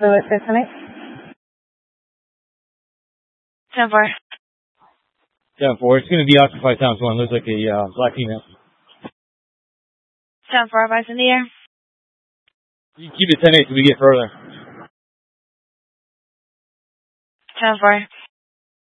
Lewis 608. 10-4. 10-4. It's going to be occupied times 1. Looks like a black female. 10-4, eyes in the air. You can keep it 10-8 till we get further. 10-4.